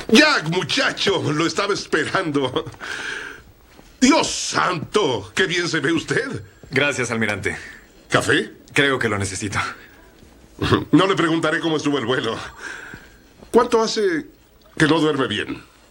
Jack, muchacho, lo estaba esperando. Dios santo, qué bien se ve usted. Gracias, almirante. ¿Café? Creo que lo necesito. No le preguntaré cómo estuvo el vuelo. ¿Cuánto hace que no duerme bien?